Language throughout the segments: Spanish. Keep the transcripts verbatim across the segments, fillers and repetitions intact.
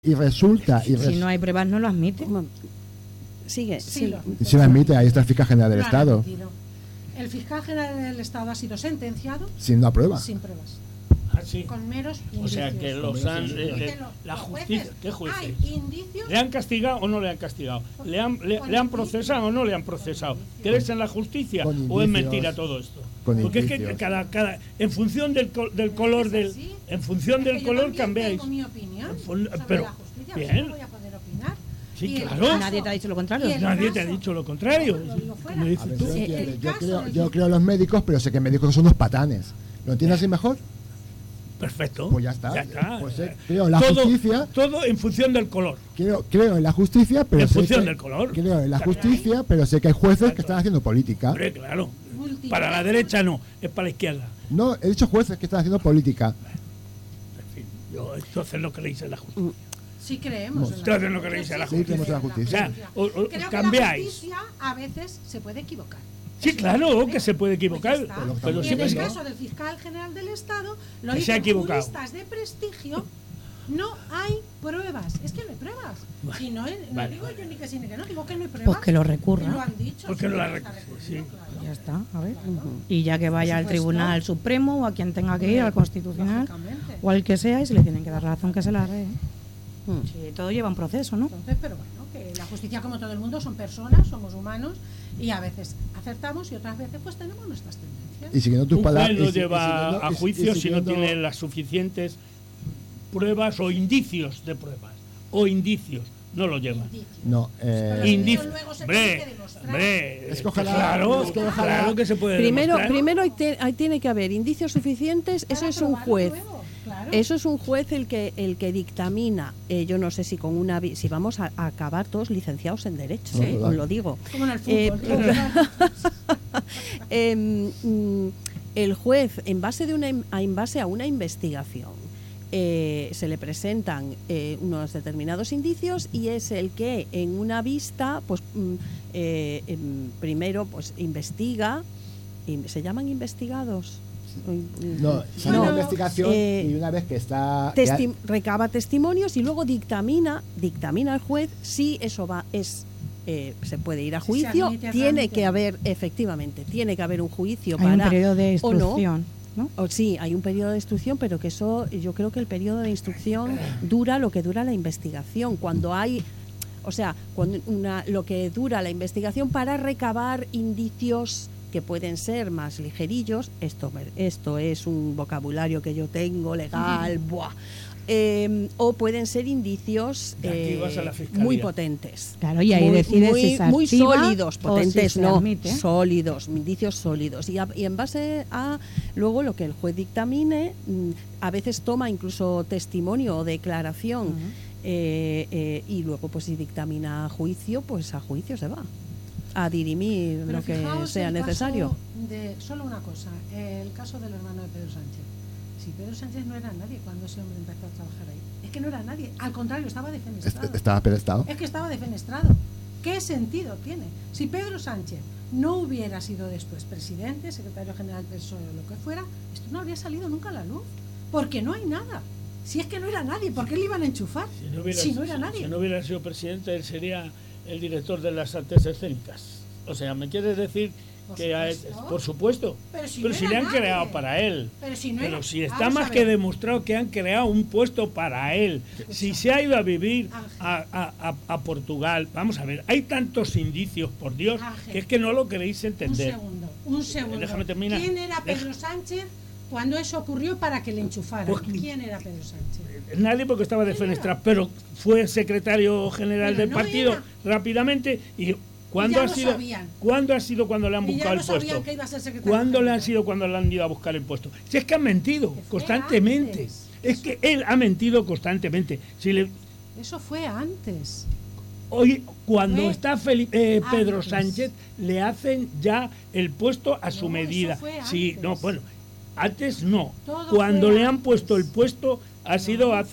Y resulta... Y res... Si no hay pruebas, no lo admite. Sigue, sí. sí. Y si lo admite, ahí está el fiscal general del Lo han Estado. admitido. El fiscal general del Estado ha sido sentenciado Sin una prueba. sin pruebas. Ah, sí. Con meros indicios. O sea que los han, sí, sí. eh, Porque eh, lo- la los justicia, jueces, ¿qué jueces? Hay indicios. ¿Le han castigado o no le han castigado? ¿Le han, le, Con le han indicios. procesado o no le han procesado? ¿Crees en la justicia Con o es indicios. mentira todo esto? Con Porque es que indicios. cada, cada, en función del, col- del color Es del, así. en función Es del que yo color también cambiáis. tengo mi opinión En fun- sobre pero, la justicia, bien. pero no voy a poder opinar. Sí, Y el claro. caso- Nadie te ha dicho lo contrario. y el Nadie te ha caso- dicho lo contrario. Lo digo fuera. Como dices A ver, tú. yo, Sí, entiendo. el yo caso creo, del- yo creo en los médicos, pero sé que médicos son unos patanes. ¿Lo entiendes así mejor? Perfecto. Pues ya está. Ya está. Pues, eh, creo en la todo, justicia. todo en función del color. Creo, creo en la justicia, pero En sé función que- del color. Creo en la Está justicia, pero sé que hay jueces que están haciendo política. Hombre, claro. Multi- Para la derecha no, es para la izquierda. No, he dicho jueces que están haciendo política. En fin, yo, entonces no creéis en la justicia. Sí creemos. en la Ustedes no justicia, creéis en la sí justicia. creemos Sí, creemos en la justicia. O sea, o- o- Creo que cambiáis. la justicia a veces se puede equivocar. Sí, Eso claro se puede. que se puede equivocar, Pues ya está. pero pero Y en siempre el es que- caso del fiscal general del Estado, lo Que se ha dicen equivocado. juristas de prestigio, no hay pruebas. Es que no hay pruebas. Vale, Si no, no vale, digo vale. yo ni que sí ni que no, digo que no hay pruebas. Pues que lo Y lo recurra. han dicho. Porque sí, no la está recurre, recurrido, sí. claro. Ya está, a ver. Ujú. Y ya que vaya al supuesto. Tribunal Supremo o a quien tenga que ir, al Constitucional Lógicamente. o al que sea, y se le tienen que dar razón que se la dé. Mm. Sí, todo lleva un proceso, ¿no? Entonces, pero bueno, que la justicia, como todo el mundo, son personas, somos humanos y a veces acertamos y otras veces pues tenemos nuestras tendencias. Y siguiendo tus Un juez palabras. no y si- y lleva siguiendo- a y- y juicio si no siguiendo- tiene las suficientes pruebas o indicios de pruebas. O indicios, no lo lleva. Indicios. No, eh, Pero Indicios. luego se tiene Hombre, que demostrar. hombre, Es que ojalá- claro, es que ojalá- claro que se puede Primero, demostrar. primero hay te- ahí tiene que haber indicios suficientes. Eso Para es un probarlo juez. luego, claro. Eso es un juez el que el que dictamina. Eh, yo no sé si con una vi- si vamos a, a acabar todos licenciados en derecho. Sí. eh, os lo digo. Como en el Eh, fútbol. Em, mm, el juez, en base de una in- a- en base a una investigación, eh, se le presentan eh, unos determinados indicios y es el que en una vista, pues mm, eh, em, primero, pues investiga. in- ¿Se llaman investigados? no, sale No, una investigación eh, y una vez que está. Testi- recaba testimonios y luego dictamina dictamina al juez si eso va es eh, se puede ir a Si se juicio. admite a Tiene trámite. que haber, efectivamente, tiene que haber un juicio Hay un para periodo de o no. instrucción, ¿no? O sí, hay un periodo de instrucción, pero que eso, yo creo que el periodo de instrucción dura lo que dura la investigación. Cuando hay, o sea, cuando una, lo que dura la investigación para recabar indicios que pueden ser más ligerillos, esto, me- esto es un vocabulario que yo tengo legal, buah, eh, o pueden ser indicios Y aquí eh, vas a la fiscalía. muy potentes. Claro, y ahí muy, decides muy, si se muy activa sólidos, o potentes si se no, admite. sólidos, indicios sólidos. Y, a- y en base a luego lo que el juez dictamine, mm, a veces toma incluso testimonio o declaración, Ujú. eh, eh, y luego pues si dictamina a juicio, pues a juicio se va, a dirimir Pero lo que fijaos sea el necesario. caso de, solo una cosa, el caso del hermano de Pedro Sánchez. Si Pedro Sánchez no era nadie cuando ese hombre empezó a trabajar ahí. Es que no era nadie, al contrario, estaba defenestrado. Est- Estaba pedestado. Es que estaba defenestrado. ¿Qué sentido tiene? Si Pedro Sánchez no hubiera sido después presidente, secretario general del P S O E o lo que fuera, esto no habría salido nunca a la luz. Porque no hay nada. Si es que no era nadie, ¿por qué le iban a enchufar? Si no hubiera, si no era si- nadie. si no hubiera sido presidente, él sería el director de las artes escénicas. O sea, ¿me quieres decir Por que a él- supuesto. por supuesto? Pero si pero no si era le han nadie. creado para él. Pero si no Pero era- si está vamos más a que ver. demostrado que han creado un puesto para él. Si se ha ido a vivir Ángel. a, a- a- a Portugal, vamos a ver, hay tantos indicios, por Dios, Ángel. que es que no lo queréis Un entender. segundo, un segundo. Déjame terminar. ¿Quién era Deja- Pedro Sánchez cuando eso ocurrió para que le enchufaran? Pues- ¿Quién era Pedro Sánchez? Nadie porque estaba defenestrado, pero fue secretario general Pero del no partido era. rápidamente y ¿cuándo ya ha lo sido? sabían. ¿Cuándo ha sido cuando le han Y ya buscado no el sabían puesto? que iba a ser secretario ¿Cuándo le han general. sido cuando le han ido a buscar el puesto? Si es que han mentido fue constantemente. antes. Es que él ha mentido constantemente. Si le, Eso fue antes. hoy, cuando Fue está Feli- eh, Pedro antes. Sánchez, le hacen ya el puesto a su No, eso medida. fue Sí, antes. no, bueno, antes no. Todo Cuando fue le han antes. puesto el puesto ha sido hace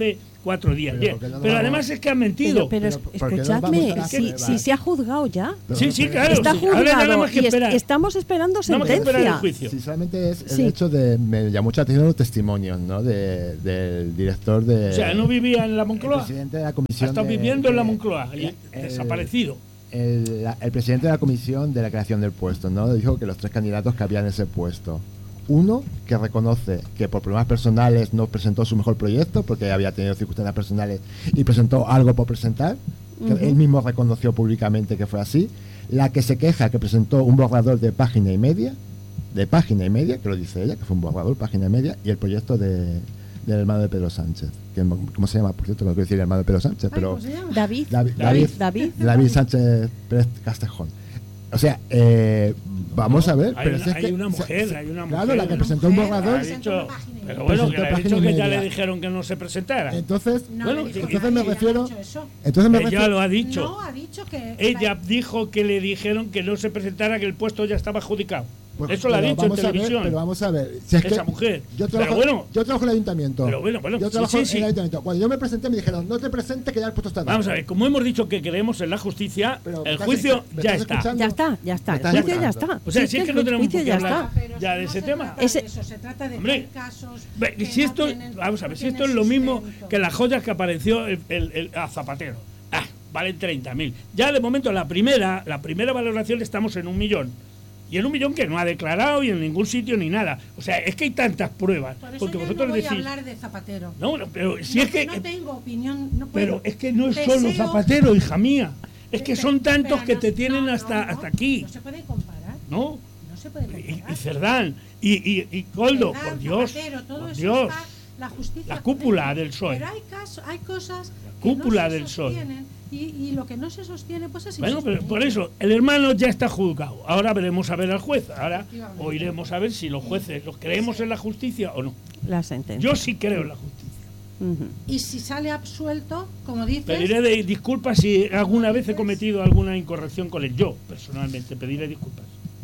cuatro días. Pero Bien. ¿por qué no lo Pero vamos- además es que han mentido. Pero, pero, Pero, ¿por qué no escuchadme, vamos a las si, pruebas? si se ha juzgado ya. Sí, sí, claro. Está sí. Ahora nada juzgado más que y es- esperar. estamos esperando Nada más que esperar el sentencia. juicio. Sí, solamente es Sí. el hecho de. Me llamó mucha atención los testimonios, ¿no? De, del director de. O sea, no vivía en la el Moncloa. presidente de la Ha comisión. estado de- viviendo en la de- Moncloa y el- desaparecido. El, la- el presidente de la comisión de la creación del puesto, ¿no? Dijo que los tres candidatos que había en ese puesto. Uno, que reconoce que por problemas personales no presentó su mejor proyecto, porque había tenido circunstancias personales y presentó algo por presentar, que Ujú. él mismo reconoció públicamente que fue así. La que se queja que presentó un borrador de página y media, de página y media, que lo dice ella, que fue un borrador, página y media, y el proyecto de, del hermano de Pedro Sánchez. Que, ¿Cómo se llama? Por cierto, no quiero decir el hermano de Pedro Sánchez, Ay, pero... ¿cómo se llama? David, David, David. David. David Sánchez Pérez Castejón. O sea, eh, vamos a ver. Hay pero una- si es hay que- una se- mujer, se- hay una Claro, mujer, la que una presentó un mujer. borrador. Ha Presentó dicho, una página y pero media. bueno, que Presentó le ha página dicho y que ya media. le dijeron que no se presentara. Entonces, No, Bueno, le sí, dijo entonces que me ella refiero. no ha hecho eso. Entonces me Ella refiero. lo ha dicho. No, ha dicho que... Ella dijo que le dijeron que no se presentara, que el puesto ya estaba adjudicado. Pues, Eso lo ha pero dicho en vamos a ver, televisión. pero vamos a ver. Si es Esa que mujer. Yo Pero trabajo, bueno. yo trabajo en el ayuntamiento. Pero bueno, bueno, Yo sí, trabajo sí, en sí. el ayuntamiento. Cuando yo me presenté, me dijeron, no te presentes, que ya el puesto está dado. Vamos a ver, como hemos dicho que creemos en la justicia, Pero, ¿me el estás- juicio me ya estás está. escuchando? Ya está, ya está. Me El estás juicio ya escuchando. está. O sea, Sí, si es que el no tenemos juicio por qué ya hablar está. Pero ya si de no ese se tema. trata de Ese- eso, se trata de Hombre, que hay casos Ve, que si no esto, tienen- vamos a ver, no si esto tienen es lo mismo sustento. que las joyas que apareció el, el- el- a Zapatero. Ah, valen treinta mil. Ya de momento la primera, la primera valoración estamos en un millón. Y en un millón que no ha declarado y en ningún sitio ni nada. O sea, es que hay tantas pruebas. Por eso Porque yo vosotros no voy decís. a hablar de Zapatero. No, no, pero si no, es que. no tengo opinión, no puedo. Pero es que no es Deseo- solo Zapatero, hija mía. Es que Pe- son tantos pero que no- te tienen no, hasta, no, no, hasta aquí. No se puede comparar. ¿No? No se puede Y, comparar. y Cerdán. Y, y, y Coldo, Cerdán, por Dios. Zapatero, todo Por eso Dios. está la justicia. La cúpula con ello. del P S O E. Pero hay, casos, hay cosas que cúpula no se del P S O E. sostienen y, y lo que no se sostiene, pues es Bueno, pero insostenible. por eso, el hermano ya está juzgado. Ahora veremos a ver al juez. Ahora Efectivamente. oiremos a ver si los jueces los creemos en la justicia o no. La sentencia. Yo sí creo en la justicia. Ujú. Y si sale absuelto, como dices, Pediré de- disculpas si alguna vez he cometido alguna incorrección con él. Yo, personalmente, pediré disculpas.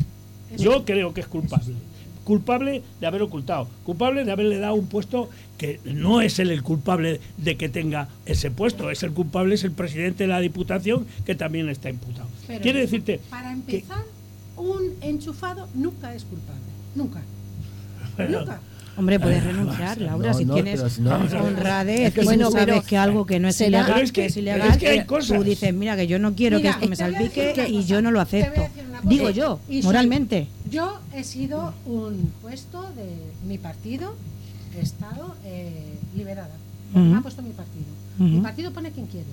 Yo creo que es culpable. Culpable de haber ocultado. Culpable de haberle dado un puesto que no es él el culpable de que tenga ese puesto. Es el culpable, es el presidente de la Diputación, que también está imputado. pero Quiere decirte para que- empezar, un enchufado nunca es culpable. Nunca. Nunca. Hombre, puedes renunciar, Laura, No, si no, tienes pero si no- honradez, Es que que bueno, tú sabes pero que algo que no es será- ilegal, Pero es que, que- es pero ilegal, es que hay eh, cosas. tú dices, mira, que yo no quiero Mira, que esto me te voy a decir salpique una y cosa. yo no lo Te voy a acepto. decir una cosa. Digo yo, Y soy- moralmente. Yo he sido un puesto de mi partido, he estado eh, liberada. Porque Ujú. me ha puesto mi partido. Ujú. Mi partido pone quien quiere.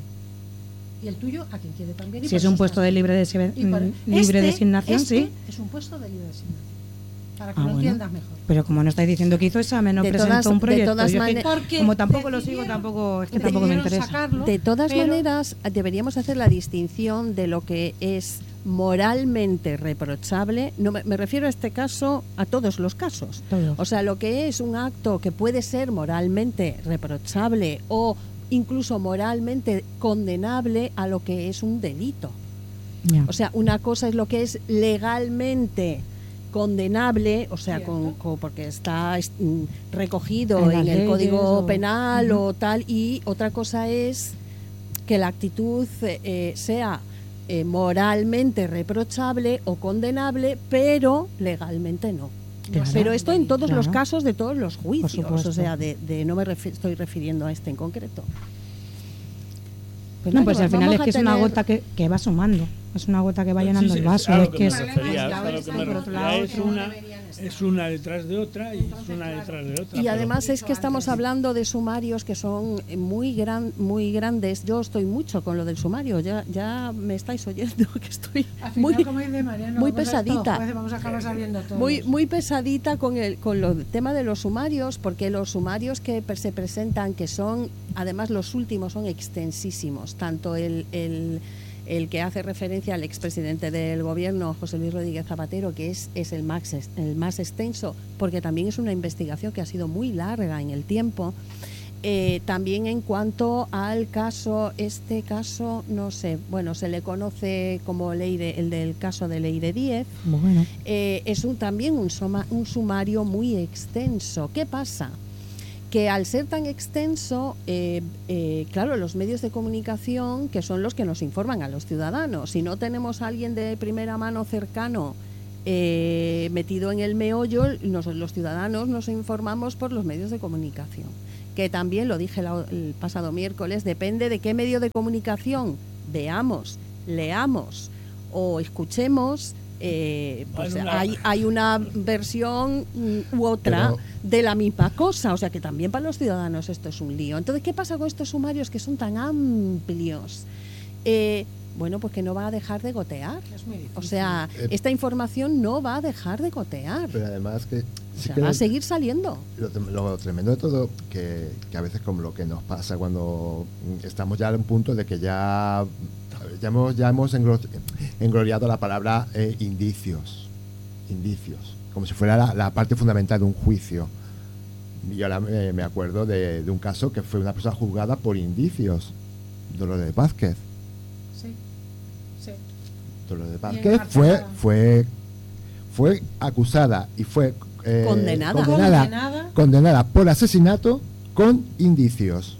Y el tuyo a quien quiere también. y Si por es un eso puesto estás. de libre, desi- Y por- mm, libre este- designación, este sí. Es un puesto de libre designación. Para que Ah, lo bueno. entiendas mejor. Pero como no estáis diciendo que hizo examen, no De presentó todas- un de proyecto. todas yo es que mane- Porque como tampoco lo sigo, decidieron- tampoco es que tampoco me decidieron interesa. sacarlo, De todas pero- maneras, deberíamos hacer la distinción de lo que es moralmente reprochable. No me, me refiero a este caso, a todos los casos. Todos. O sea, lo que es un acto que puede ser moralmente reprochable o incluso moralmente condenable a lo que es un delito. Ya. O sea, una cosa es lo que es legalmente condenable, o sea, con, Cierto. con- porque está es, mm, recogido En en, las el leyes Código o- Penal Ujú. o tal, y otra cosa es que la actitud eh, sea eh, moralmente reprochable o condenable, pero legalmente no. Claro. Pero esto en todos los Claro. casos de todos los juicios, supuesto. o sea, de, de- no me refi- estoy refiriendo a este en concreto. no, pues nada, al final vamos es a que es una tener- gota que, que va sumando. Es una gota que va Sí, llenando sí, el es vaso. a lo Es que que me es, refería, es a lo que me por otro refería. lado, Es que no una, deberían estar. es una detrás de otra y es Entonces, una claro. detrás de otra. Y pero- además es Dicho que estamos antes. hablando de sumarios que son muy gran, muy grandes. Yo estoy mucho con lo del sumario. Ya, ya me estáis oyendo que estoy Al final, muy, como dice Mariano, muy vamos a ser todos pesadita. jueces, vamos a acabar sabiendo todos. muy, muy pesadita con el con lo del tema de los sumarios, porque los sumarios que per- se presentan, que son, además los últimos son extensísimos, tanto el, el el que hace referencia al expresidente del gobierno, José Luis Rodríguez Zapatero, que es, es el, más, ex- el más extenso, porque también es una investigación que ha sido muy larga en el tiempo. Eh, también en cuanto al caso, este caso, no sé, bueno, se le conoce como Leire, el del caso de Leire Díez, bueno, eh, es un, también un, soma- un sumario muy extenso. ¿Qué pasa? que al ser tan extenso, eh, eh, claro, los medios de comunicación, que son los que nos informan a los ciudadanos, si no tenemos a alguien de primera mano cercano eh, metido en el meollo, nos, los ciudadanos nos informamos por los medios de comunicación, que también, lo dije la, el pasado miércoles, depende de qué medio de comunicación veamos, leamos o escuchemos. Eh, pues Hay una- hay, hay una versión mm, u otra Pero- de la misma cosa, o sea que también para los ciudadanos esto es un lío. Entonces, ¿qué pasa con estos sumarios que son tan amplios? Eh, bueno, pues que no va a dejar de gotear. Es muy difícil. O sea, Eh, esta información no va a dejar de gotear. Pero además que... O sí sea, que va a lo- seguir saliendo. Lo, trem- lo tremendo de todo, que, que a veces como lo que nos pasa cuando mm, estamos ya en un punto de que ya, ya hemos, ya hemos englo- engloriado la palabra eh, indicios, indicios, como si fuera la, la parte fundamental de un juicio. Y ahora eh, me acuerdo de, de un caso que fue una persona juzgada por indicios, Dolores Vázquez. Sí, sí. Dolores Bien Vázquez fue, marcada. fue, fue acusada y fue eh, Condenada. condenada, Condenada. condenada por asesinato con indicios.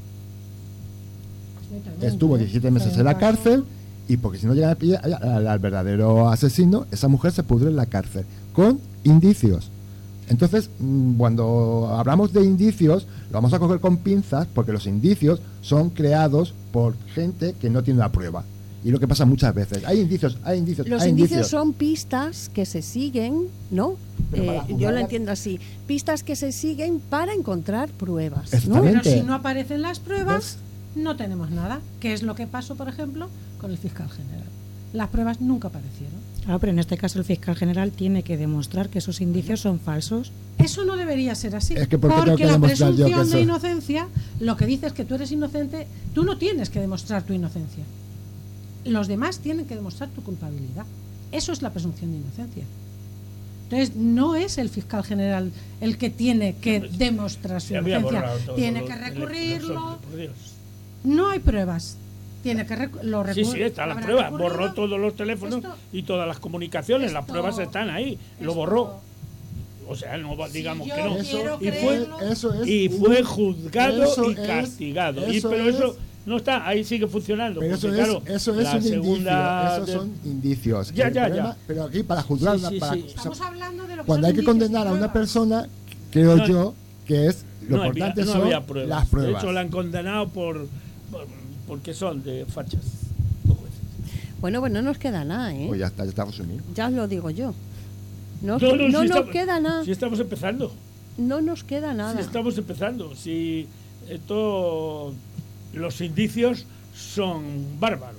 Sí, tremendo, Estuvo ¿eh? diecisiete meses Fue en la un caso- cárcel y porque si no llegan a pillar al, al verdadero asesino, esa mujer se pudre en la cárcel con indicios. Entonces, mm, cuando hablamos de indicios, lo vamos a coger con pinzas porque los indicios son creados por gente que no tiene una prueba. Y lo que pasa muchas veces, hay indicios, hay indicios, Los hay indicios son pistas que se siguen, ¿no? Pero para Eh, yo juzgarla- lo entiendo así. Pistas que se siguen para encontrar pruebas, ¿no? Exactamente. Pero si no aparecen las pruebas, no tenemos nada. ¿Qué es lo que pasó, por ejemplo, con el fiscal general? Las pruebas nunca aparecieron. Claro, pero en este caso el fiscal general tiene que demostrar que esos indicios son falsos. Eso no debería ser así. Es que ¿por qué tengo porque que la demostrar yo que presunción de eso- inocencia, lo que dice es que tú eres inocente, tú no tienes que demostrar tu inocencia. Los demás tienen que demostrar tu culpabilidad. Eso es la presunción de inocencia. Entonces, no es el fiscal general el que tiene que demostrar su Se había inocencia. borrado todo Tiene lo- que el- recurrirlo. nosotros, por Dios. No hay pruebas. Tiene que recu- lo Sí, recu- sí, está la habrá prueba. recurrido. Borró todos los teléfonos Esto- y todas las comunicaciones. Las esto- pruebas están ahí. Lo esto- borró. O sea, no va- digamos yo que no. quiero Y fue, creerlo. Eso es y un- fue juzgado eso y es- castigado. Y, eso pero es- eso no está, ahí sigue funcionando. Pero eso porque, es, claro, eso es la un segunda indicio, esos de- son indicios. Ya, El ya, problema- ya. Pero aquí para juzgar, Sí, una- sí, para- sí. o sea, Estamos hablando de lo que cuando son hay que indicios y condenar a una pruebas. persona, creo No, yo que es lo no, había, importante no son había pruebas. las pruebas. De hecho, la han condenado por, por- porque son de fachas. Los jueces. Bueno, pues no nos queda nada, ¿eh? Pues ya está, ya está resumido. Ya os lo digo yo. No, No, no, no si nos estamos- queda nada. Si estamos empezando. No nos queda nada. Si estamos empezando. Si esto, los indicios son bárbaros.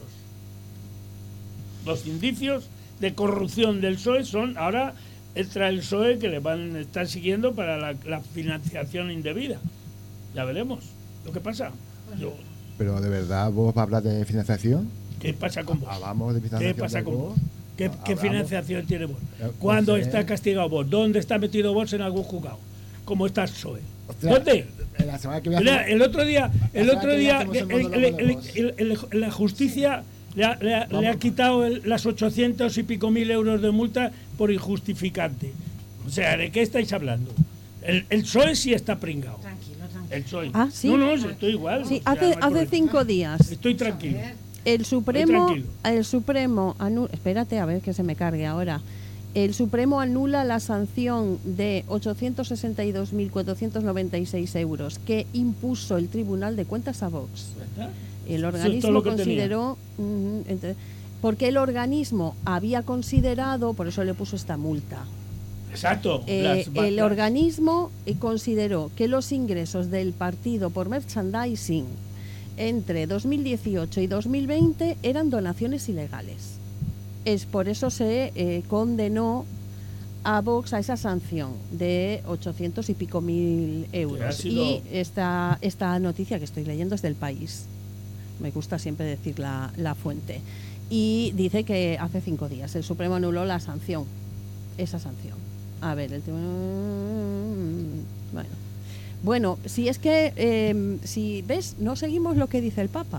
Los indicios de corrupción del P S O E son ahora entra el P S O E que le van a estar siguiendo para la, la financiación indebida. Ya veremos lo que pasa. Yo- Pero de verdad, ¿vos vas a hablar de financiación? ¿Qué pasa con vos? Hablamos de financiación. ¿Qué pasa de con vos. vos? ¿Qué, qué Hablamos- financiación tiene vos? Eh, ¿Cuándo pues, eh, está castigado vos? ¿Dónde está metido vos en algún juzgado? ¿Cómo está el P S O E? Ostras, ¿Dónde? en la semana que viene Mira, hacemos- el otro día, el semana otro que viene día, hacemos el el- monólogo el- de el- vos. el- el- la justicia le ha, le ha- le ha Vamos. quitado el- las ochocientos y pico mil euros de multa por injustificante. O sea, ¿de qué estáis hablando? El, el P S O E sí está pringado. Tranquilo, tranquilo. El P S O E. Ah, ¿sí? No, no, sí, estoy igual. Sí, o sea, hace, no hay hace problema. cinco días Estoy tranquilo. el Supremo, tranquilo. el Supremo anu- espérate a ver que se me cargue ahora. El Supremo anula la sanción de ochocientos sesenta y dos mil cuatrocientos noventa y seis euros que impuso el Tribunal de Cuentas a Vox. ¿Verdad? El Eso es todo organismo lo que consideró, ujú, ente- porque el organismo había considerado, por eso le puso esta multa. Exacto. Eh, las el vacas. organismo eh, consideró que los ingresos del partido por merchandising entre dos mil dieciocho y dos mil veinte eran donaciones ilegales. Es por eso se eh, condenó a Vox a esa sanción de ochocientos y pico mil euros. Que ha sido- Y esta, esta noticia que estoy leyendo es del País. Me gusta siempre decir la, la fuente. Y dice que hace cinco días el Supremo anuló la sanción, esa sanción. A ver, el tema... Bueno. Bueno, si es que, eh, si ves, no seguimos lo que dice el Papa.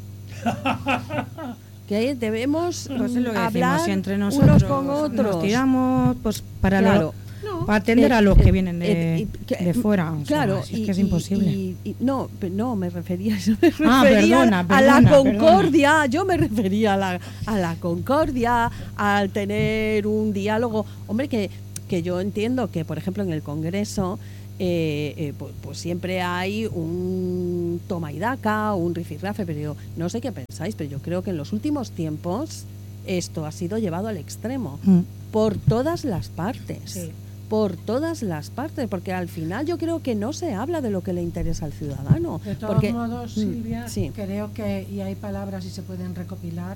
Que debemos Pues es lo que hablar decimos entre nosotros. unos con Nos otros. tiramos pues para Claro. lo, No. para atender Eh, a los eh, que vienen de, eh, y- que- de fuera. O sea, Claro, si es y- que es y- imposible. y- y- no, pe- no, me refería, yo me Ah, refería perdona, a la perdona, concordia, yo me refería a la, a la concordia, al tener un diálogo. Hombre, que, que yo entiendo que, por ejemplo, en el Congreso, eh, eh, pues, pues siempre hay un toma y daca, un rifirrafe, pero yo no sé qué pensáis, pero yo creo que en los últimos tiempos esto ha sido llevado al extremo Mm. por todas las partes. Sí. Por todas las partes, porque al final yo creo que no se habla de lo que le interesa al ciudadano. De todos porque, modos, mm, Silvia, sí. creo que, y hay palabras y se pueden recopilar,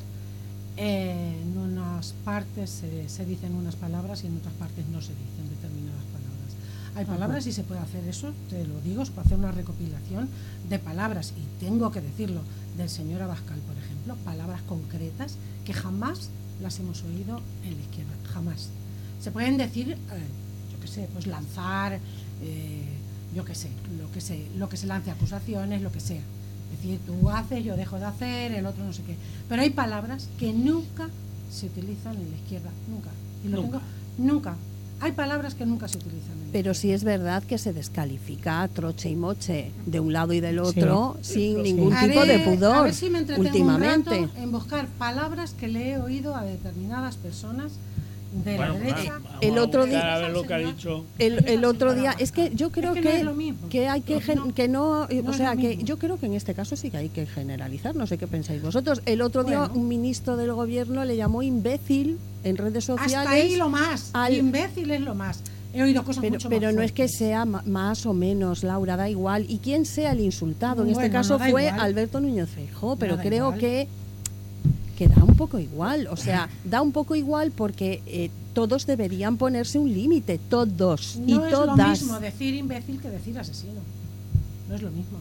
eh, en unas partes se, se dicen unas palabras y en otras partes no se dicen determinadas palabras. Hay palabras y se puede hacer eso, te lo digo, se puede hacer una recopilación de palabras, y tengo que decirlo, del señor Abascal, por ejemplo, palabras concretas que jamás las hemos oído en la izquierda, jamás. Se pueden decir... Eh, yo qué sé, pues lanzar, eh, yo qué sé, lo que sé, lo que se lance, acusaciones, lo que sea. Es decir, tú haces, yo dejo de hacer, el otro no sé qué. Pero hay palabras que nunca se utilizan en la izquierda, nunca. Y lo Nunca. tengo, nunca. Hay palabras que nunca se utilizan en la Pero sí es verdad que se descalifica a troche y moche de un lado y del otro sin Sí. ningún Haré- tipo de A pudor ver si me entretengo últimamente. un rato en buscar palabras que le he oído a determinadas personas de Bueno, la derecha. vamos El a otro buscar día- a ver lo que ha dicho. El, el otro día, es que yo creo Es que no que, es lo mismo. que hay que, gen- No, que no, eh, no o es sea, lo que mismo. yo creo que en este caso sí que hay que generalizar, no sé qué pensáis vosotros. El otro día Bueno. un ministro del gobierno le llamó imbécil en redes sociales. Hasta ahí lo más. al- Imbécil es lo más. He oído cosas Pero, mucho pero más no es que fuertes. sea ma- más o menos, Laura, da igual. Y quién sea el insultado. En este Bueno, caso no da fue igual. Alberto Núñez Feijóo, pero da creo igual. que, que da un poco igual. O sea, da un poco igual porque eh, todos deberían ponerse un límite, todos y No es lo todas. mismo decir imbécil que decir asesino. No es lo mismo.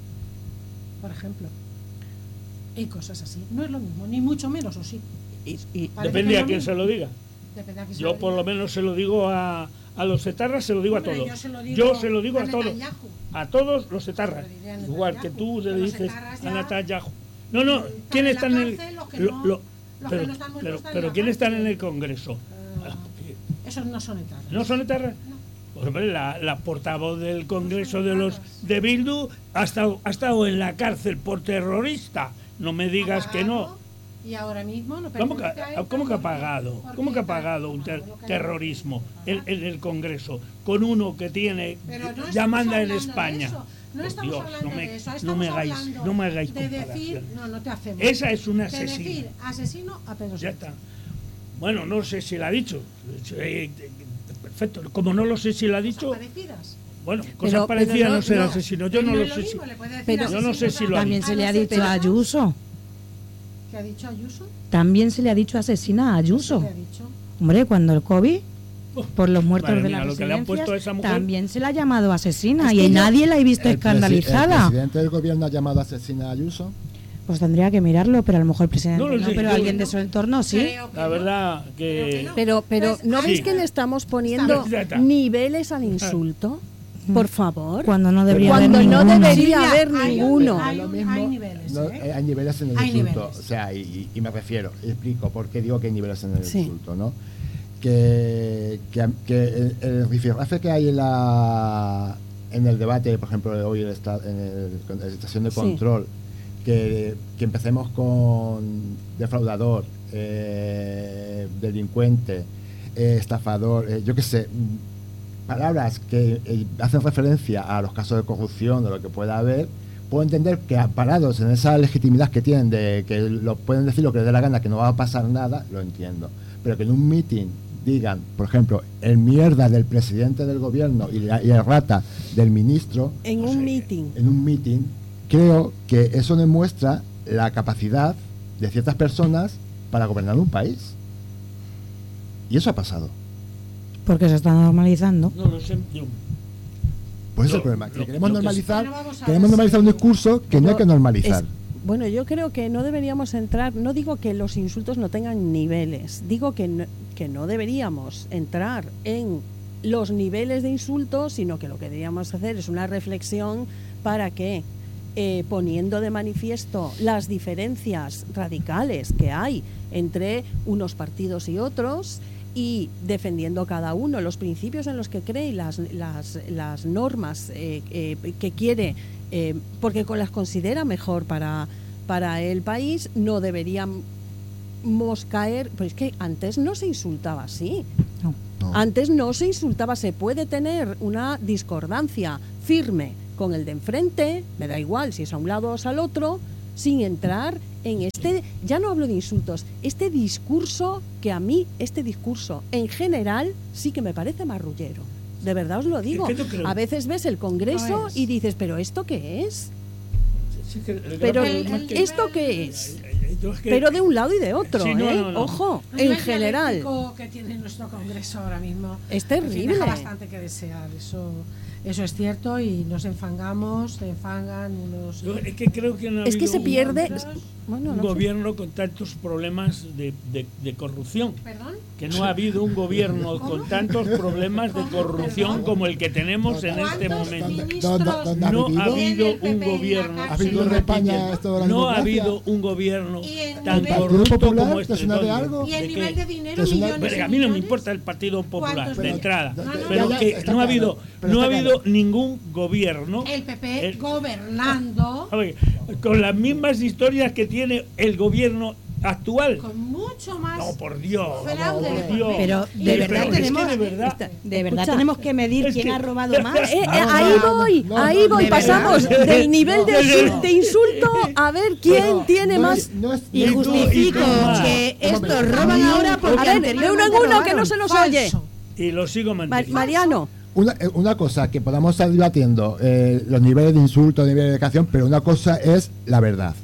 Por ejemplo. Y cosas así. No es lo mismo, ni mucho menos, o sí. Y- y- Parece Depende que a lo quién mismo. se lo diga. Depende a quién se Yo por lo diga. menos se lo digo a, a los etarras, se lo digo Hombre, a todos. yo se lo digo Yo se lo digo a a todos. Netanyahu. A todos los etarras. Se lo diré a Igual que Netanyahu. tú le Los dices etarras a ya Netanyahu. No, no, están ¿quién en está la en el cárcel, los que lo- no- lo- los que pero, no están muertos pero, están en pero la ¿quién están en cárcel? el Congreso? Ah, esos no son etarras. ¿No son etarras? Pues, hombre, la, la portavoz del Congreso de los de Bildu ha estado, ha estado en la cárcel por terrorista. No me digas que no. Y ahora mismo no ¿Cómo que, pertenece a ETA, ¿Cómo que ha porque- pagado? porque ¿Cómo que ha ETA- pagado un ter- Lo que- terrorismo en, en el Congreso con uno que tiene Pero no estamos ya manda en hablando de España? eso. No Por estamos Dios, hablando no me, de eso. no Estamos me hagáis, hablando no me hagáis de decir, comparaciones. no, no te hacemos. Esa es una De asesina. decir asesino a Pedro Ya Sánchez. está. Bueno, no sé si la ha dicho. Eh, eh, Perfecto. Como no lo sé si la ha dicho, Parecidas. bueno, cosas pero parecidas no- no ser no. asesino. Yo Pero no lo es sé si. mismo, le puede decir pero- Yo no sé si asesinos lo ha a- También dicho. se le a ha los dicho a veteranos. Ayuso. ¿Qué ha dicho Ayuso? También se le ha dicho asesina a ¿Qué Ayuso. le ha dicho? Hombre, cuando el COVID, por los muertos Madre de mía, las lo que le han puesto a esa residencias, mujer. también se la ha llamado asesina Es y que yo- nadie la ha visto El presi- escandalizada. ¿El presidente del gobierno ha llamado asesina a Ayuso? Pues tendría que mirarlo, pero a lo mejor el presidente No no, lo sé, pero yo- alguien de su entorno sí. Creo que La no. verdad que. Pero, pero Pues, ¿no sí. veis que le estamos poniendo Estamos- Ya está. niveles al insulto? Por favor. Cuando no debería Cuando haber no ninguno. debería Silvia, haber hay un- ninguno. hay Lo un- mismo, hay niveles, no, ¿eh? eh, hay niveles en el Hay insulto. niveles. O sea, y, y me refiero, explico por qué digo que hay niveles en el Sí. insulto, ¿no? Que, que, que el, el rifirrafe que hay en la en el debate, por ejemplo, hoy en, esta, en, el, en la estación de Sí. control, que, que empecemos con defraudador, eh, delincuente, eh, estafador, eh, yo qué sé, mm, palabras que eh, hacen referencia a los casos de corrupción o lo que pueda haber, puedo entender que parados en esa legitimidad que tienen de que lo pueden decir lo que les dé la gana, que no va a pasar nada, lo entiendo. Pero que en un meeting digan, por ejemplo, el mierda del presidente del gobierno y, la- y el rata del ministro, En No sé. un meeting. en un meeting, creo que eso demuestra la capacidad de ciertas personas para gobernar un país. Y eso ha pasado. Porque se está normalizando. No lo sé. Yo, Pues ese es Lo- el problema. Que lo- queremos lo que normalizar, Bueno, vamos a queremos ver normalizar un si- discurso que no hay que Pero normalizar. es- bueno, yo creo que no deberíamos entrar, no digo que los insultos no tengan niveles, digo que no, que no deberíamos entrar en los niveles de insultos, sino que lo que deberíamos hacer es una reflexión para que, eh, poniendo de manifiesto las diferencias radicales que hay entre unos partidos y otros, y defendiendo cada uno los principios en los que cree y las, las, las normas eh, eh, que quiere, eh, porque las considera mejor para, para el país, no deberíamos caer. Pues es que antes no se insultaba así. No. No. Antes no se insultaba, se puede tener una discordancia firme con el de enfrente, me da igual si es a un lado o es al otro, sin entrar en este, ya no hablo de insultos, este discurso que a mí, este discurso en general sí que me parece marrullero. De verdad os lo digo. Es que yo creo- A veces ves el Congreso No es. y dices, pero ¿esto qué es? Sí, que el gran Pero problema es que- ¿esto qué es? Yo es que- Pero de un lado y de otro, Sí, no, ¿eh? no, no. Ojo, El en nivel general. dialéctico que tiene nuestro Congreso ahora mismo Es en fin, terrible. deja bastante que desear, eso, eso es cierto, y nos enfangamos, se enfangan unos. yo es que creo que no ha Es que habido se un- pierde. otros. Bueno, un no sé. gobierno con tantos problemas de, de, de corrupción. ¿Perdón? Que no ha habido un gobierno ¿Cómo? con tantos problemas de ¿Cómo? corrupción ¿Perdón? como el que tenemos en este ¿Cuántos momento. ministros ¿Dónde- dónde ha No vivido? ha habido tiene el P un P en la gobierno. cárcel? ¿Ha vivido en Sigo España repitiendo, esto de la no ha democracia? habido un gobierno ¿Y en tan nivel- corrupto ¿Partido Popular como te este. suena de ¿Dónde? algo? ¿Y el ¿De nivel qué? de dinero, Es una- millones Pero y a mí no me millones? importa el Partido Popular ¿Cuántos de millones? entrada, No, no, pero ya, ya, que está no ha claro, habido pero no ha está habido claro. ningún gobierno El P P El- gobernando a ver, con las mismas historias que tiene el gobierno actual. con mucho más No, por Dios, fraude por de Dios. papel. Pero Y de el verdad Pero es que tenemos, de verdad, esta- de verdad Escucha, tenemos que medir es quién que- ha robado más. Eh, eh, No, ahí no, voy, no, ahí no, voy. de Pasamos verdad. del nivel de, No, insul- no. de insulto a ver quién Pero tiene no más. es- no es- Y Y tú- justifico y tú más. que Un estos momento. roban ahora porque A ver, de anteriormente uno en uno que robaron. no se nos Falso. oye. Y lo sigo Ma- manteniendo. Mariano, Una, eh, una cosa, que podamos estar debatiendo eh, los niveles de insulto, niveles de educación, pero una cosa es la verdad.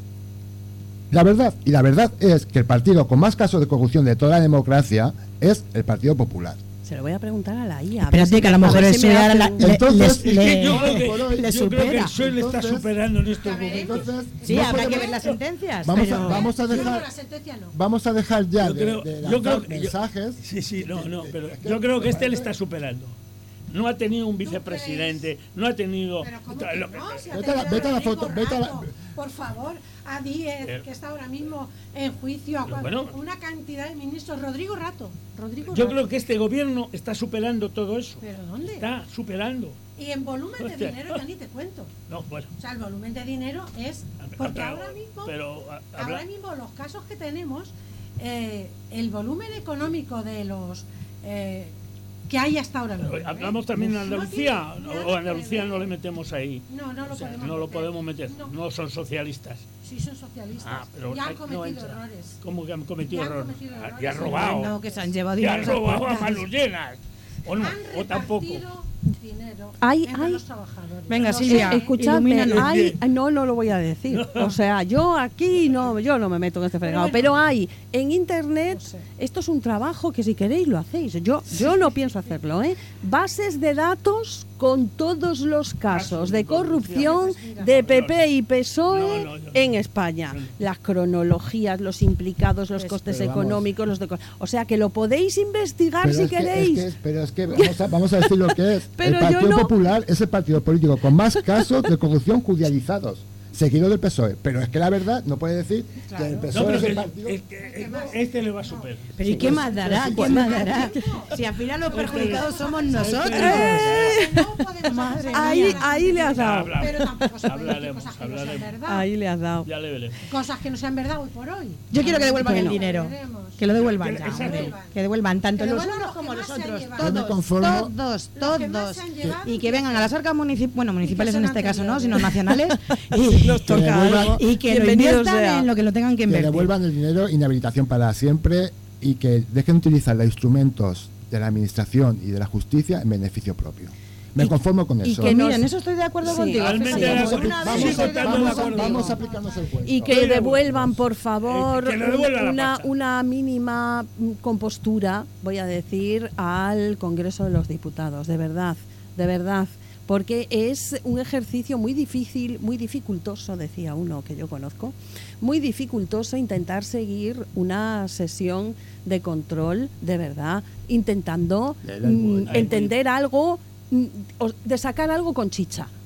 La verdad, y la verdad es que el partido con más casos de corrupción de toda la democracia es el Partido Popular. se lo voy a preguntar a la I A. Espérate, que a lo mejor el eso PSOE ahora la- le, Entonces, les- es que le- Yo creo que, por hoy- le yo creo que supera. el P S O E le está Entonces- superando en estos momentos. Entonces, Sí, no habrá que podemos- ver las sentencias. Vamos pero- a, vamos a Yo no, dejar la sentencia no. vamos a dejar ya Yo de, creo- de yo lanzar creo que yo- mensajes. Sí, sí, no, no, pero yo creo que este le está superando. No ha tenido un vicepresidente, no ha tenido. Pero ¿cómo que lo- no? Si ha Vete a la- tenido vete a la Rodrigo foto, vete a la- Rato, por favor, a Díez, Pero- que está ahora mismo en juicio, a Pero cua- bueno. una cantidad de ministros. Rodrigo Rato. Rodrigo Yo Rato. creo que este gobierno está superando todo eso. ¿Pero dónde? Está superando. Y en volumen de Hostia. dinero ya ni te cuento. No, bueno. O sea, el volumen de dinero es. Porque pero- ahora mismo, pero, a- habla- ahora mismo los casos que tenemos, eh, el volumen económico de los eh, que hay hasta ahora mismo. pero ¿eh? hablamos también de No Andalucía, tiene o nada Andalucía que no ver. le metemos ahí. No, no lo O sea, podemos no lo meter. podemos meter. No. No son socialistas. Sí, son socialistas. Ah, pero y han ahí no cometido entra. errores. ¿Cómo que han cometido Y han errores? cometido Ah, errores. Y han robado. No, que se han llevado Y dinero han a esas robado a puertas. manos llenas. O no, Han o tampoco. repartido dinero Hay- entre hay- los trabajadores. Venga, Los Silvia, hay. Escuchadme, ilumínanos. hay, no, no lo voy a decir. O sea, yo aquí no, yo no me meto en este fregado. bueno. Pero hay en internet, No sé. esto es un trabajo que si queréis lo hacéis. Yo, yo no pienso hacerlo, ¿eh? Bases de datos con todos los casos de corrupción de P P y P S O E No, no, no. en España. Las cronologías, los implicados, los costes Pero vamos. económicos, los de, o sea que lo podéis investigar Pero si es que- queréis. es que es- pero es que vamos a, vamos a decir lo que es. Pero el yo Partido no- Popular es el partido político con más casos de corrupción judicializados, seguido del P S O E. Pero es que la verdad no puede decir que el P S No, O E pero es el que- partido. es que este le va a superar. Pero ¿y qué más dará? ¿Qué más dará? Si al final los perjudicados somos nosotros. ¡Eh! No podemos Madre hacer Ahí, nada. ahí le has dado. Habla. Pero tampoco se puede decir Hablaremos, cosas que no sean hablaremos. verdad. Ahí le has dado. Ya le veremos. Cosas que no sean verdad hoy por hoy. Yo quiero que devuelvan Bueno. el dinero. Veremos. Que lo devuelvan Que- ya, exacto. hombre. Que devuelvan tanto Que los devuelvan unos los como que los más se han otros. llevado. Yo me Todos, conformo- todos, Los que más todos. se han llevado Y que vengan a las arcas municipales, bueno, municipales en son este caso no, anteriores. sino nacionales. Y Nos toca devuelvan- algo. y que lo Bienvenido inviertan sea. en lo que lo tengan que Que invertir. devuelvan el dinero, inhabilitación para siempre y que dejen de utilizar los instrumentos de la administración y de la justicia en beneficio propio. Me Y- conformo con y eso. que Pues nos- mira, en eso estoy de acuerdo Sí. contigo. Realmente Fíjate, de por acuerdo. una vez Sigo estoy de estando acuerdo de vamos, a, acuerdo. vamos a aplicarnos el cuento. Y que Pero- devuelvan, por favor, Eh, que le devuelvan la una, pasta. una mínima mm, compostura, voy a decir, al Congreso de los Diputados, de verdad, de verdad. Porque es un ejercicio muy difícil, muy dificultoso, decía uno que yo conozco, muy dificultoso intentar seguir una sesión de control, de verdad, intentando Leila, es muy- mm, entender algo, mm, o- de sacar algo con chicha.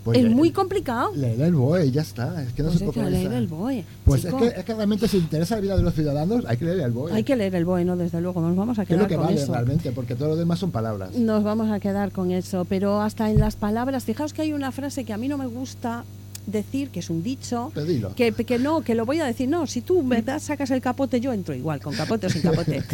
Pues es le- muy complicado. Leer el B O E y ya está. Es que no Pues se hay puede que leer pensar. el B O E. Pues es chico. que, es que realmente si interesa la vida de los ciudadanos, hay que leer el B O E. Hay que leer el B O E, no, desde luego, nos vamos a ¿Qué es lo quedar que con vale eso. realmente? Porque todo lo demás son palabras. Nos vamos a quedar con eso, pero hasta en las palabras, fijaos que hay una frase que a mí no me gusta decir, que es un dicho, Pero dilo. que, que no, que lo voy a decir, no, si tú me das, sacas el capote, yo entro igual, con capote o sin capote,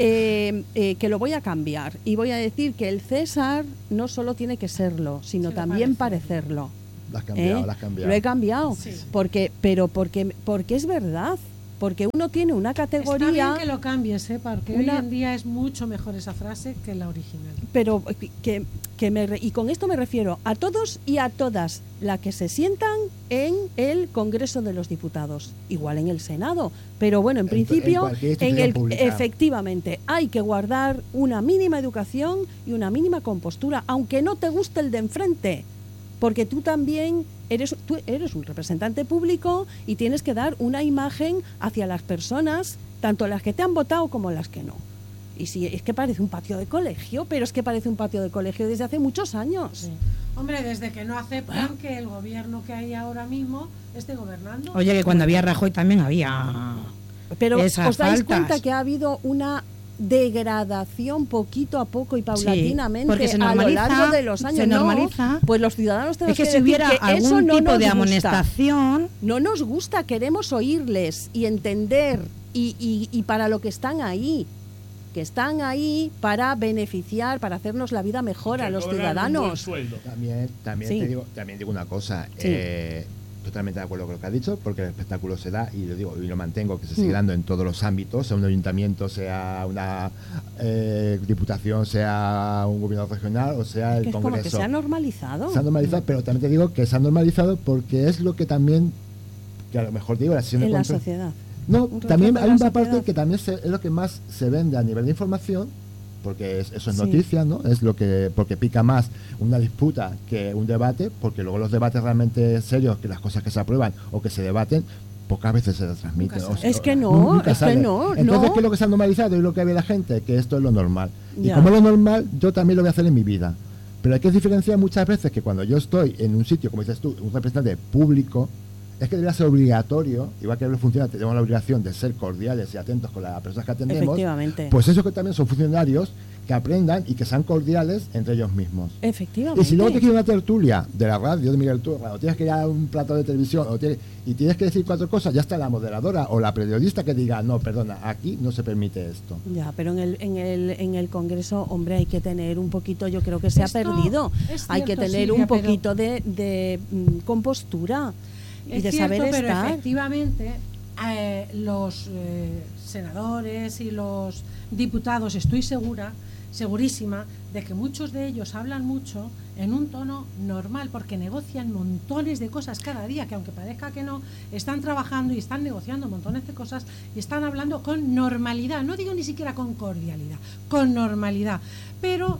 eh, eh, que lo voy a cambiar y voy a decir que el César no solo tiene que serlo, sino Sino también parecerlo. parecerlo. Lo has cambiado, ¿eh? lo has cambiado. Lo he cambiado, Sí. porque, pero porque, porque es verdad, porque uno tiene una Está bien categoría, que lo cambies, ¿eh? Porque Una- hoy en día es mucho mejor esa frase que la original. pero que, que me re- y con esto me refiero a todos y a todas las que se sientan en el Congreso de los Diputados, igual en el Senado, pero bueno, en En- principio, en cualquier en, institución el pública. efectivamente hay que guardar una mínima educación y una mínima compostura, aunque no te guste el de enfrente, porque tú también eres tú eres un representante público y tienes que dar una imagen hacia las personas, tanto las que te han votado como las que no. Y si es que parece un patio de colegio, pero es que parece un patio de colegio desde hace muchos años. Sí. Hombre, desde que no aceptan que el gobierno que hay ahora mismo esté gobernando. Oye, que cuando había Rajoy también había... Pero Esas os dais faltas. cuenta que ha habido una degradación poquito a poco y paulatinamente porque se a lo normaliza- largo de los años. se No, normaliza. pues los ciudadanos tenemos Es que que si decir hubiera que eso algún no tipo nos de gusta. amonestación... No nos gusta, queremos oírles y entender y, y, y para lo que están ahí, que están ahí para beneficiar, para hacernos la vida mejor Que a los cobran un buen ciudadanos. sueldo. También, también, Sí. te digo, también digo una cosa. Sí. eh, totalmente de acuerdo con lo que has dicho, porque el espectáculo se da, y lo digo y lo mantengo, que se sigue Mm. dando en todos los ámbitos, sea un ayuntamiento, sea una eh, diputación, sea un gobierno regional o sea el Que es como Congreso. que se ha normalizado. Se ha normalizado, pero también te digo que se ha normalizado porque es lo que también, que a lo mejor digo, la sesión de en la control. sociedad. No, Un también reflejo hay de la una parte sociedad. que también se- es lo que más se vende a nivel de información, porque es- eso es Sí. noticia, ¿no? Es lo que, porque pica más una disputa que un debate, porque luego los debates realmente serios, que las cosas que se aprueban o que se debaten, pocas veces se transmiten. Nunca O sale. Es que no, nu- nunca es que sale. no, Entonces, no. ¿qué es lo que se ha normalizado y lo que ve la gente? Que esto es lo normal. Y Ya. como es lo normal, yo también lo voy a hacer en mi vida. Pero hay que diferenciar muchas veces que cuando yo estoy en un sitio, como dices tú, un representante público, es que debería ser obligatorio, igual que los funcionarios tenemos la obligación de ser cordiales y atentos con las personas que atendemos, Efectivamente. pues esos que también son funcionarios, que aprendan y que sean cordiales entre ellos mismos. Efectivamente. Y si luego te quieres una tertulia de la radio de Miguel Turra, o tienes que ir a un plato de televisión, o tienes, y tienes que decir cuatro cosas, ya está la moderadora o la periodista que diga, no, perdona, aquí no se permite esto. Ya, pero en el, en el en el Congreso, hombre, hay que tener un poquito, yo creo que se Esto ha perdido. es Hay que cierto, tener Silvia, un pero- poquito de, de mm, compostura y Es de cierto, saber pero estar. efectivamente eh, los eh, senadores y los diputados, estoy segura, segurísima, de que muchos de ellos hablan mucho en un tono normal, porque negocian montones de cosas cada día, que aunque parezca que no, están trabajando y están negociando montones de cosas y están hablando con normalidad, no digo ni siquiera con cordialidad, con normalidad, pero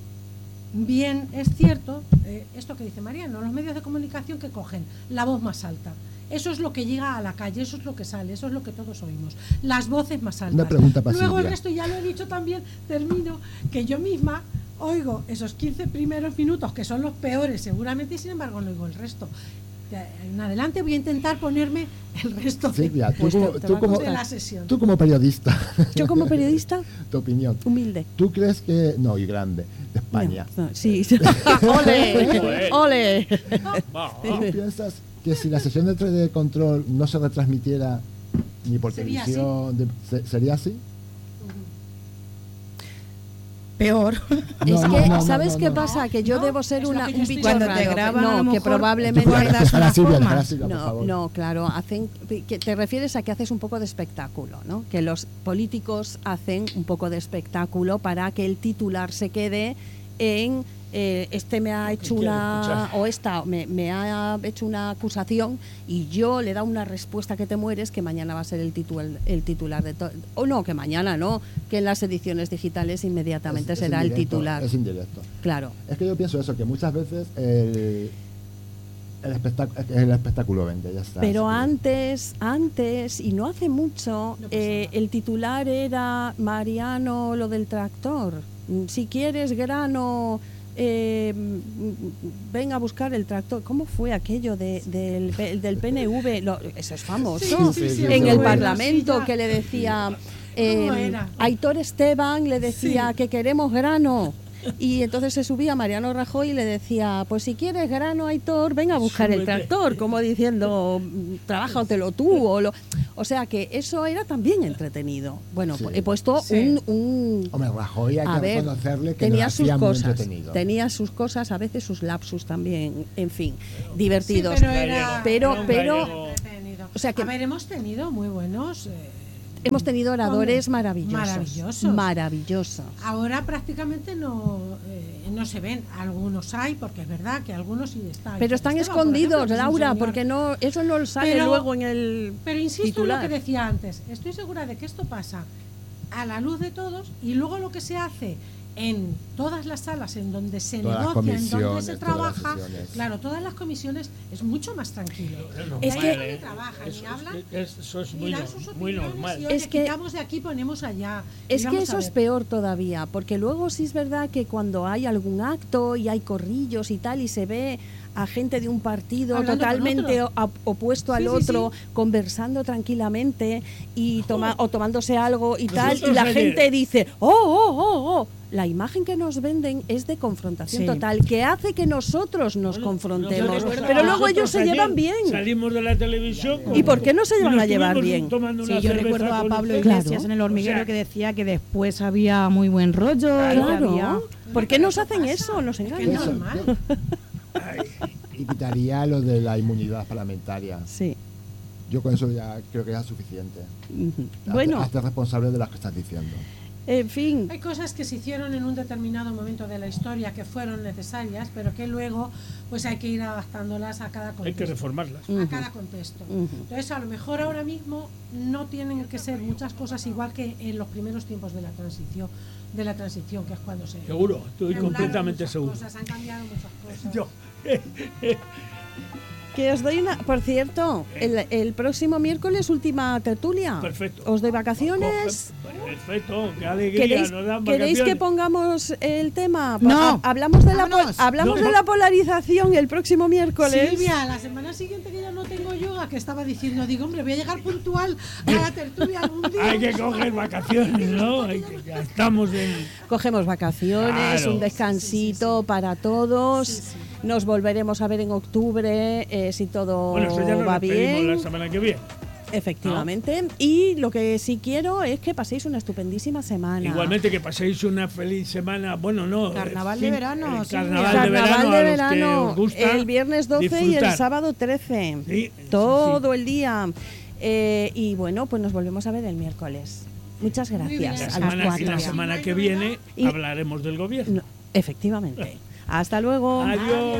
bien, es cierto, eh, esto que dice Mariano, los medios de comunicación que cogen la voz más alta. Eso es lo que llega a la calle, eso es lo que sale, eso es lo que todos oímos. Las voces más altas. Una pregunta para Luego el Silvia. resto, ya lo he dicho también, termino, que yo misma oigo esos quince primeros minutos, que son los peores seguramente, y sin embargo no oigo el resto. De- En adelante voy a intentar ponerme el resto de, Silvia, tú Pues como, te- te tú va a como, de la sesión. tú como periodista, Yo como periodista, tu opinión, humilde. ¿tú crees que, no, y grande, de España, No, no, sí. ¡Ole! ¡Ole! Va, ¿tú piensas que si la sesión de, de control no se retransmitiera ni por Sería televisión, de- se- ¿sería así? Peor. Es No, que, no, no, ¿sabes no, qué no. pasa? Que yo No, debo ser es lo una, que yo un estoy bicho Cuando raro. te graban, a no, lo que mejor probablemente... guardas Déjala, una Silvia, forma. déjala, Silvia, por No, favor. no, claro, hacen, que te refieres a que haces un poco de espectáculo, ¿no? Que los políticos hacen un poco de espectáculo para que el titular se quede en eh, este me ha hecho quiere una escuchar. o esta me, me ha hecho una acusación y yo le da una respuesta que te mueres que mañana va a ser el titular el titular de todo o no que mañana no que en las ediciones digitales inmediatamente Es- es será el indirecto, titular. Es indirecto. Claro. Es que yo pienso eso, que muchas veces el, el, espectáculo, el espectáculo vende, ya está. Pero así que- antes, antes, y no hace mucho, No pasaba. eh, el titular era Mariano, lo del tractor. Mm, Si quieres grano eh, ven a buscar el tractor. ¿Cómo fue aquello de, del, del P N V? Lo, eso es famoso. Sí, sí, sí, en sí, el bueno, Parlamento, sí, ya. que le decía... Eh, ¿Cómo era? Aitor Esteban le decía Sí. que queremos grano. Y entonces se subía Mariano Rajoy y le decía, pues si quieres grano, Aitor, ven a buscar el Súbete. tractor, como diciendo, trabájatelo tú. O, lo, o sea que eso era también entretenido. Bueno, Sí. he puesto Sí. un, un... Hombre, Rajoy hay A que ver, reconocerle que tenía nos sus hacía muy cosas, entretenido. tenía sus cosas, a veces sus lapsus también, en fin, Sí, divertidos. pero era, Pero- era un pero- gallego entretenido. o sea que- a ver, hemos tenido muy buenos. eh, Hemos tenido oradores Hombre, maravillosos. maravillosos. Maravillosos. Ahora prácticamente no, eh, no se ven. Algunos hay, porque es verdad que algunos sí están. Pero están Esteban, por escondidos, ejemplo, que es un Laura, señor. porque no, eso no sale Pero- luego en el Pero insisto titular. en lo que decía antes. Estoy segura de que esto pasa a la luz de todos y luego lo que se hace en todas las salas en donde se Todas las negocia, en donde se comisiones, todas las trabaja, sesiones. claro, todas las comisiones es mucho más tranquilo. Es Y que- ahí ni trabajan, eso, ni hablan, es, eso es ni muy, dan no- sus muy opiniones, normal. y, oye, Es que- quitamos de aquí, ponemos allá. y Es que vamos a eso es ver. peor todavía, porque luego sí es verdad que cuando hay algún acto y hay corrillos y tal, y se ve a gente de un partido Hablando con totalmente otro. o- opuesto al Sí, sí, otro, conversando tranquilamente y toma, o tomándose algo y tal, y Nosotros la ayer- gente dice, oh, oh, oh, oh. La imagen que nos venden es de confrontación Sí. total, que hace que nosotros nos Bueno, confrontemos. nosotros- Pero luego nosotros ellos se ayer llevan bien. Salimos de la televisión. ¿Y por qué no se y llevan nos a llevar estuvimos bien? tomando Sí, una yo cerveza recuerdo a con Pablo ustedes. Iglesias Claro. en el hormiguero O sea, que decía que después había muy buen rollo. y que Claro. había- ¿Por qué nos hacen pasa. eso? Nos Es que engañan. es normal. Y quitaría lo de la inmunidad parlamentaria. Sí. Yo con eso ya creo que ya es suficiente. Ujú. Hazte- Bueno, hazte responsable de las que estás diciendo. en fin. Hay cosas que se hicieron en un determinado momento de la historia que fueron necesarias, pero que luego pues hay que ir adaptándolas a cada Hay que contexto. reformarlas. A Ujú. cada contexto. Ujú. Entonces, a lo mejor ahora mismo no tienen que ser muchas cosas igual que en los primeros tiempos de la transición, de la transición, que es cuando se Seguro, estoy regularon completamente muchas seguro. cosas, han cambiado muchas cosas. Yo. Que os doy una. Por cierto, el, el próximo miércoles, última tertulia. Perfecto. Os doy vacaciones. Perfecto, qué alegría, ¿Queréis, nos dan ¿queréis que vacaciones. pongamos el tema? No. Ha- Hablamos de la, po- Vámonos. hablamos No. de la polarización el próximo miércoles. Silvia, la semana siguiente que ya no tengo yoga, que estaba diciendo, digo, hombre, voy a llegar puntual a la tertulia algún día. Hay que coger vacaciones, ¿no? Hay que- ya estamos en... Cogemos vacaciones, Claro. un descansito para todos. Sí, sí. Nos volveremos a ver en octubre eh, si todo Bueno, eso ya nos va despedimos bien. la semana que viene. Efectivamente. Y lo que sí quiero es que paséis una estupendísima semana. Igualmente que paséis una feliz semana. Bueno, no. Carnaval el de fin- verano, el Silvia. carnaval, Carnaval de verano. de a los verano, que os gusta el viernes doce y el disfrutar. sábado trece. Sí, Todo sí, el día. Eh, y bueno, pues nos volvemos a ver el miércoles. Muchas Muy bien. gracias La a las semana, y la cuatro. semana que viene Y- hablaremos del gobierno. No, efectivamente. Hasta luego. Adiós.